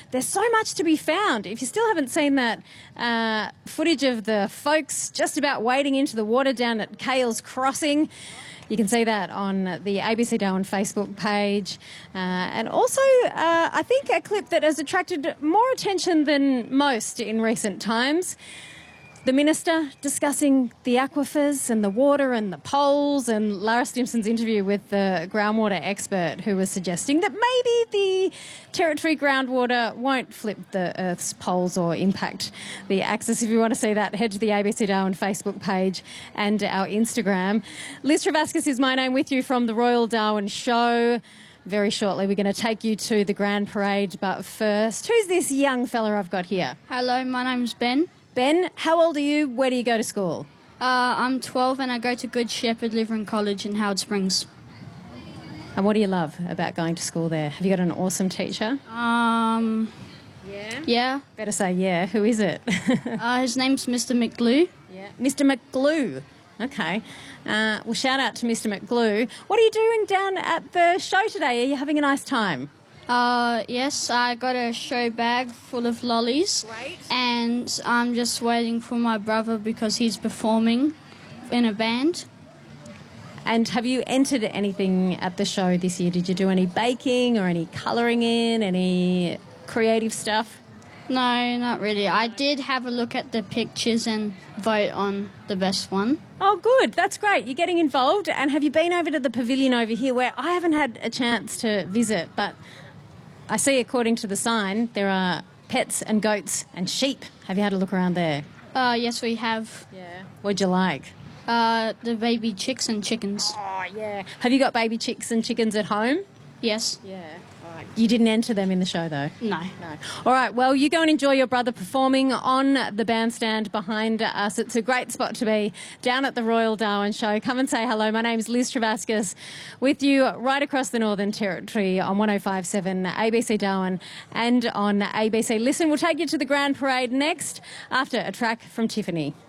there's so much to be found. If you still haven't seen that footage of the folks just about wading into the water down at Kales Crossing, you can see that on the ABC Darwin Facebook page. And also, I think a clip that has attracted more attention than most in recent times. The Minister discussing the aquifers and the water and the poles, and Lara Stimson's interview with the groundwater expert who was suggesting that maybe the Territory groundwater won't flip the Earth's poles or impact the axis. If you want to see that, head to the ABC Darwin Facebook page and our Instagram. Liz Travascus is my name, with you from the Royal Darwin Show. Very shortly we're going to take you to the Grand Parade, but first, who's this young fella I've got here? Hello, my name's Ben. Ben, how old are you? Where do you go to school? I'm 12 and I go to Good Shepherd Lutheran College in Howard Springs. And what do you love about going to school there? Have you got an awesome teacher? Yeah. Better say yeah. Who is it? His name's Mr. McGlue. Yeah. Mr. McGlue. Okay. Well, shout out to Mr. McGlue. What are you doing down at the show today? Are you having a nice time? Yes, I got a show bag full of lollies. Great. And I'm just waiting for my brother because he's performing in a band. And have you entered anything at the show this year? Did you do any baking or any colouring in, any creative stuff? No, not really. I did have a look at the pictures and vote on the best one. Oh, good. That's great. You're getting involved. And have you been over to the pavilion over here, where I haven't had a chance to visit, but I see, according to the sign, there are pets and goats and sheep. Have you had a look around there? Yes, we have. Yeah. What'd you like? The baby chicks and chickens. Oh, yeah. Have you got baby chicks and chickens at home? Yes. Yeah. All right. You didn't enter them in the show, though? No. No. All right. Well, you go and enjoy your brother performing on the bandstand behind us. It's a great spot to be down at the Royal Darwin Show. Come and say hello. My name's Liz Travascus, with you right across the Northern Territory on 105.7 ABC Darwin and on ABC Listen. We'll take you to the Grand Parade next, after a track from Tiffany.